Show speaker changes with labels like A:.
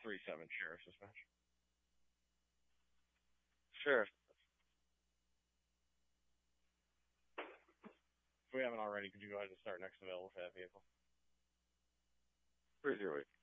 A: 3-7 Sheriff's Dispatch.
B: Sheriff.
A: If we haven't already, could you go ahead and start next available for that vehicle?
B: 308.